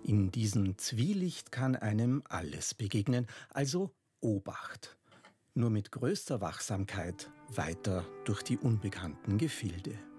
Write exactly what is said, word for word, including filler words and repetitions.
In diesem Zwielicht kann einem alles begegnen, also Obacht. Nur mit größter Wachsamkeit weiter durch die unbekannten Gefilde.